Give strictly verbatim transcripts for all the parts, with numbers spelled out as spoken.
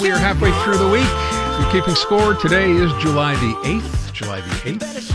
We are halfway through the week. If you're keeping score, today is July the eighth. July the eighth.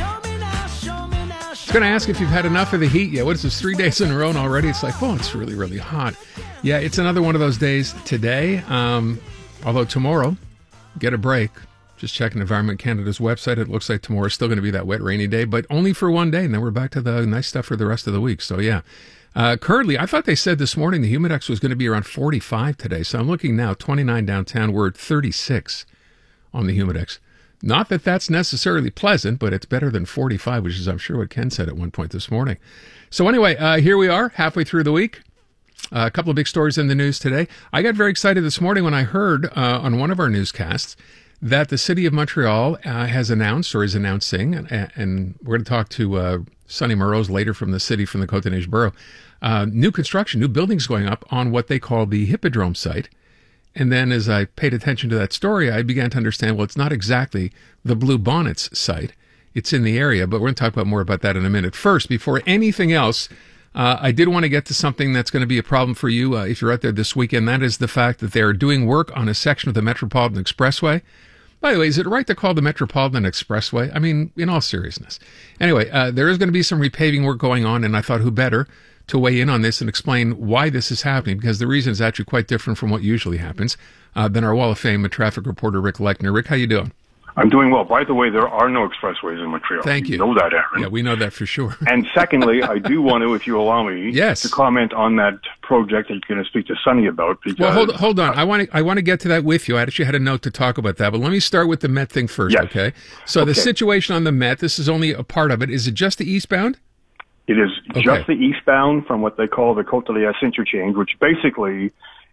I was going to ask if you've had enough of the heat yet. What is this, three days in a row and already? It's like, oh, it's really, really hot. Yeah, it's another one of those days today. Um, although tomorrow, get a break. Just checking Environment Canada's website. It looks like tomorrow is still going to be that wet, rainy day, but only for one day. And then we're back to the nice stuff for the rest of the week. So, yeah. Uh, currently, I thought they said this morning the Humidex was going to be around forty-five today. So I'm looking now, twenty-nine downtown. We're at thirty-six on the Humidex. Not that that's necessarily pleasant, but it's better than forty-five, which is, I'm sure, what Ken said at one point this morning. So anyway, uh, here we are, halfway through the week. Uh, a couple of big stories in the news today. I got very excited this morning when I heard uh, on one of our newscasts that the City of Montreal uh, has announced or is announcing, and, and we're going to talk to uh, Sonny Morose later from the city, from the Côte-des-Neiges Borough, uh, new construction, new buildings going up on what they call the Hippodrome site. And then as I paid attention to that story, I began to understand, well, it's not exactly the Blue Bonnets site. It's in the area, but we're going to talk about more about that in a minute. First, before anything else, uh, I did want to get to something that's going to be a problem for you uh, if you're out there this weekend. That is the fact that they're doing work on a section of the Metropolitan Expressway. By the way, is it right to call the Metropolitan Expressway? I mean, in all seriousness. Anyway, uh, there is going to be some repaving work going on, and I thought who better to weigh in on this and explain why this is happening, because the reason is actually quite different from what usually happens, uh, than our Wall of Fame traffic reporter, Rick Lechner. Rick, how you doing? I'm doing well. By the way, there are no expressways in Montreal. Thank you. You know that, Aaron. Yeah, we know that for sure. And secondly, I do want to, if you allow me, yes. to comment on that project that you're going to speak to Sonny about. Because, well, hold, hold on. I want to I want to get to that with you. I actually had a note to talk about that, but let me start with the Met thing first, yes. okay? So okay. the situation on the Met, this is only a part of it. Is it just the eastbound? It is okay. just the eastbound from what they call the Côte-des-Neiges interchange, which basically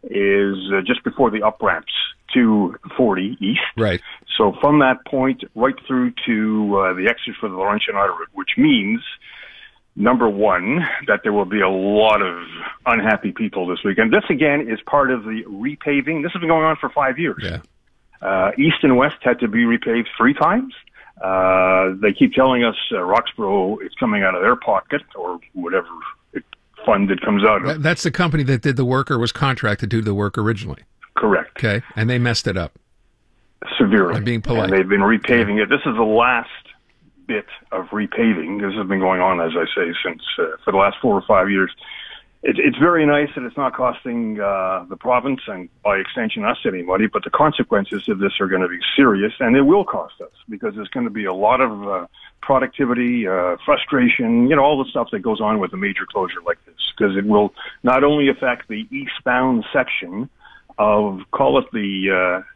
is uh, just before the up-ramps to forty East. Right. So from that point right through to uh, the exit for the Laurentian Autoroute, which means, number one, that there will be a lot of unhappy people this weekend. This, again, is part of the repaving. This has been going on for five years. Yeah. Uh, East and West had to be repaved three times. Uh, they keep telling us uh, Roxborough is coming out of their pocket, or whatever it, fund it comes out of. That's the company that did the work or was contracted to do the work originally. Correct. Okay, and they messed it up. Severely. I'm being polite. And they've been repaving it. This is the last bit of repaving. This has been going on, as I say, since uh, for the last four or five years. It, it's very nice that it's not costing uh, the province and, by extension, us any money, but the consequences of this are going to be serious, and it will cost us because there's going to be a lot of uh, productivity, uh, frustration, you know, all the stuff that goes on with a major closure like this, because it will not only affect the eastbound section of, call it the uh,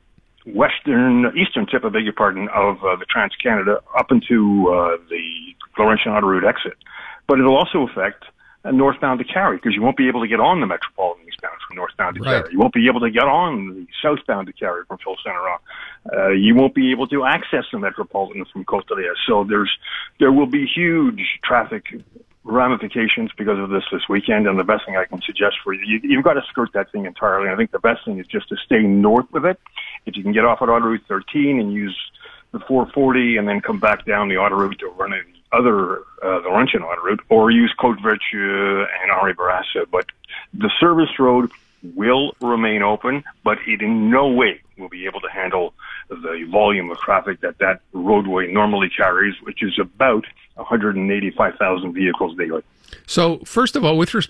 western, eastern tip, I beg your pardon, of uh, the Trans-Canada up into uh, the Laurentian Autoroute exit, but it'll also affect uh, northbound to Cary, because you won't be able to get on the Metropolitan eastbound from northbound to right. Cary. You won't be able to get on the southbound to Cary from Phil Center Rock. Uh, you won't be able to access the Metropolitan from Côte-des-Neiges. So there's there will be huge traffic ramifications because of this this weekend, and the best thing I can suggest for you, you you've got to skirt that thing entirely. I think the best thing is just to stay north with it. If you can get off at Autoroute thirteen and use the four forty and then come back down the Autoroute to run the other, uh, the Laurentian Autoroute, or use Côte-Vertu and Henri Bourassa. But the service road will remain open, but it in no way will be able to handle the volume of traffic that that roadway normally carries, which is about one hundred eighty-five thousand vehicles daily. So, first of all, with respect